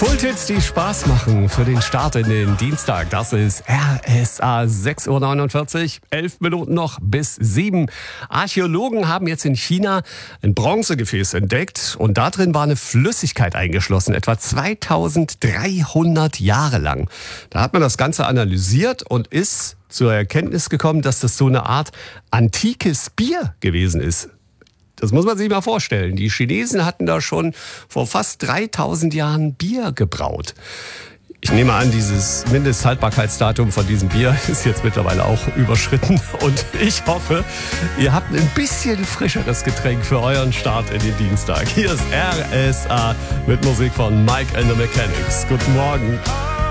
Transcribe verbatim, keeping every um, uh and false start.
Kulthits, die Spaß machen für den Start in den Dienstag. Das ist R S A sechs Uhr neunundvierzig, elf Minuten noch bis sieben. Archäologen haben jetzt in China ein Bronzegefäß entdeckt und da drin war eine Flüssigkeit eingeschlossen, etwa zweitausenddreihundert Jahre lang. Da hat man das Ganze analysiert und ist zur Erkenntnis gekommen, dass das so eine Art antikes Bier gewesen ist. Das muss man sich mal vorstellen. Die Chinesen hatten da schon vor fast dreitausend Jahren Bier gebraut. Ich nehme an, dieses Mindesthaltbarkeitsdatum von diesem Bier ist jetzt mittlerweile auch überschritten. Und ich hoffe, ihr habt ein bisschen frischeres Getränk für euren Start in den Dienstag. Hier ist R S A mit Musik von Mike and the Mechanics. Guten Morgen.